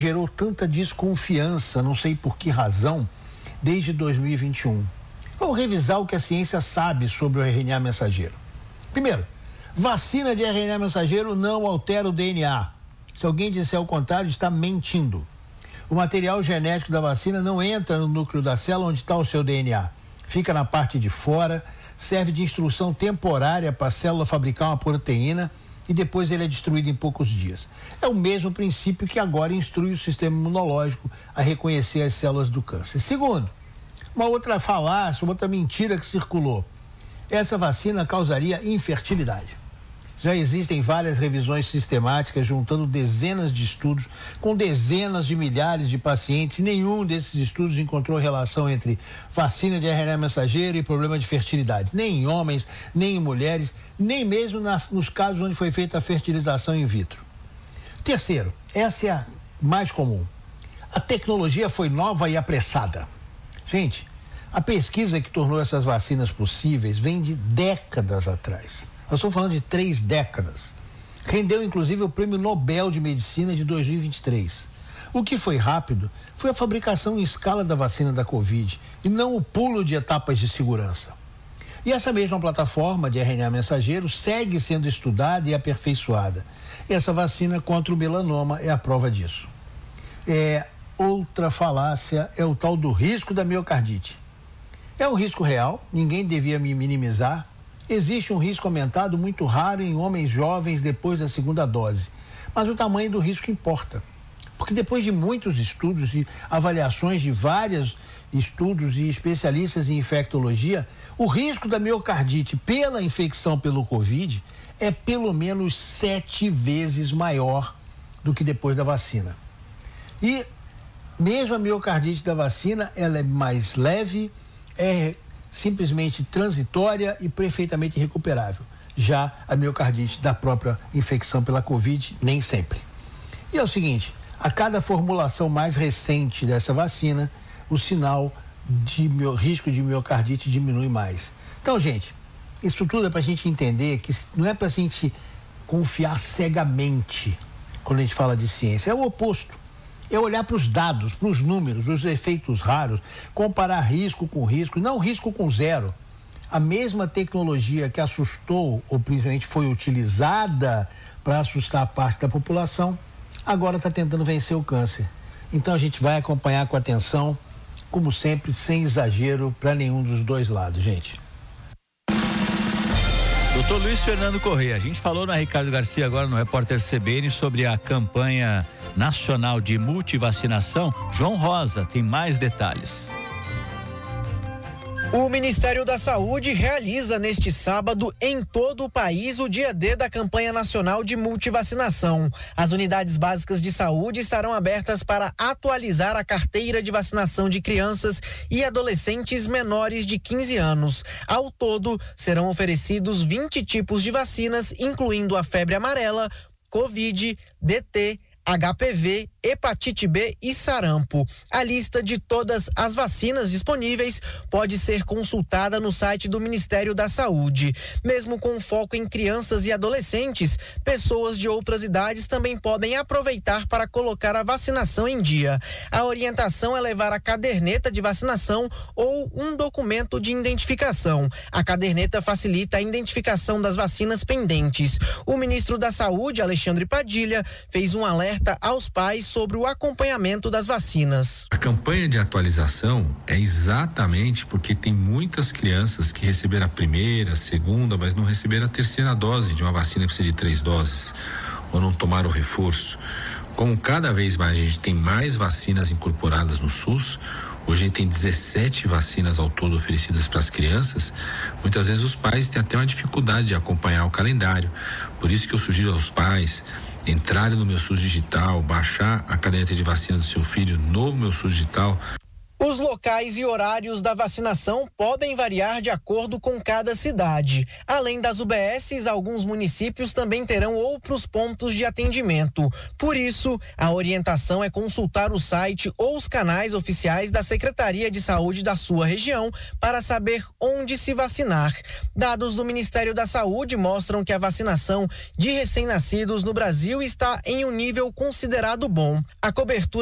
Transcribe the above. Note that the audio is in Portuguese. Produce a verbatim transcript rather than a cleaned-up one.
gerou tanta desconfiança, não sei por que razão, desde dois mil e vinte e um. Vamos revisar o que a ciência sabe sobre o R N A mensageiro. Primeiro, vacina de R N A mensageiro não altera o D N A. Se alguém disser o contrário, está mentindo. O material genético da vacina não entra no núcleo da célula onde está o seu D N A. Fica na parte de fora, serve de instrução temporária para a célula fabricar uma proteína e depois ele é destruído em poucos dias. É o mesmo princípio que agora instrui o sistema imunológico a reconhecer as células do câncer. Segundo, uma outra falácia, uma outra mentira que circulou. Essa vacina causaria infertilidade. Já existem várias revisões sistemáticas juntando dezenas de estudos com dezenas de milhares de pacientes e nenhum desses estudos encontrou relação entre vacina de R N A mensageiro e problema de fertilidade. Nem em homens, nem em mulheres, nem mesmo na, nos casos onde foi feita a fertilização in vitro. Terceiro, essa é a mais comum. A tecnologia foi nova e apressada. Gente, a pesquisa que tornou essas vacinas possíveis vem de décadas atrás. Nós estamos falando de três décadas. Rendeu, inclusive, o Prêmio Nobel de Medicina de dois mil e vinte e três. O que foi rápido foi a fabricação em escala da vacina da Covid e não o pulo de etapas de segurança. E essa mesma plataforma de R N A mensageiro segue sendo estudada e aperfeiçoada. E essa vacina contra o melanoma é a prova disso. É, outra falácia é o tal do risco da miocardite. É um risco real, ninguém devia minimizar. Existe um risco aumentado muito raro em homens jovens depois da segunda dose, mas o tamanho do risco importa, porque depois de muitos estudos e avaliações de vários estudos e especialistas em infectologia, o risco da miocardite pela infecção pelo Covid é pelo menos sete vezes maior do que depois da vacina. E mesmo a miocardite da vacina, ela é mais leve, é simplesmente transitória e perfeitamente recuperável. Já a miocardite da própria infecção pela Covid, nem sempre. E é o seguinte, a cada formulação mais recente dessa vacina, o sinal de mio, risco de miocardite diminui mais. Então, gente, isso tudo é para a gente entender que não é para a gente confiar cegamente quando a gente fala de ciência, é o oposto. É olhar para os dados, para os números, os efeitos raros, comparar risco com risco, não risco com zero. A mesma tecnologia que assustou, ou principalmente foi utilizada para assustar parte da população, agora está tentando vencer o câncer. Então a gente vai acompanhar com atenção, como sempre, sem exagero para nenhum dos dois lados, gente. Doutor Luiz Fernando Correia, a gente falou na Ricardo Garcia agora no Repórter C B N sobre a campanha nacional de multivacinação. João Rosa tem mais detalhes. O Ministério da Saúde realiza neste sábado em todo o país o dia D da campanha nacional de multivacinação. As unidades básicas de saúde estarão abertas para atualizar a carteira de vacinação de crianças e adolescentes menores de quinze anos. Ao todo, serão oferecidos vinte tipos de vacinas, incluindo a febre amarela, Covid, D T, H P V, hepatite B e sarampo. A lista de todas as vacinas disponíveis pode ser consultada no site do Ministério da Saúde. Mesmo com foco em crianças e adolescentes, pessoas de outras idades também podem aproveitar para colocar a vacinação em dia. A orientação é levar a caderneta de vacinação ou um documento de identificação. A caderneta facilita a identificação das vacinas pendentes. O ministro da Saúde, Alexandre Padilha, fez um alerta aos pais sobre o acompanhamento das vacinas. A campanha de atualização é exatamente porque tem muitas crianças que receberam a primeira, a segunda, mas não receberam a terceira dose de uma vacina que precisa de três doses, ou não tomaram o reforço. Como cada vez mais a gente tem mais vacinas incorporadas no SUS, hoje a gente tem dezessete vacinas ao todo oferecidas para as crianças, muitas vezes os pais têm até uma dificuldade de acompanhar o calendário. Por isso que eu sugiro aos pais entrarem no Meu SUS Digital, baixar a caderneta de vacina do seu filho no Meu SUS Digital. Os locais e horários da vacinação podem variar de acordo com cada cidade. Além das U B Ss, alguns municípios também terão outros pontos de atendimento. Por isso, a orientação é consultar o site ou os canais oficiais da Secretaria de Saúde da sua região para saber onde se vacinar. Dados do Ministério da Saúde mostram que a vacinação de recém-nascidos no Brasil está em um nível considerado bom. A cobertura